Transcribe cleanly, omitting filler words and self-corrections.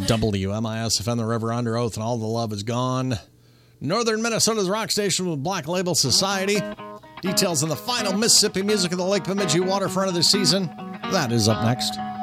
WMISFM, the River Under Oath, and all the love is gone. Northern Minnesota's rock station with Black Label Society. Details on the final Mississippi Music of the Lake Bemidji waterfront of the season. That is up next.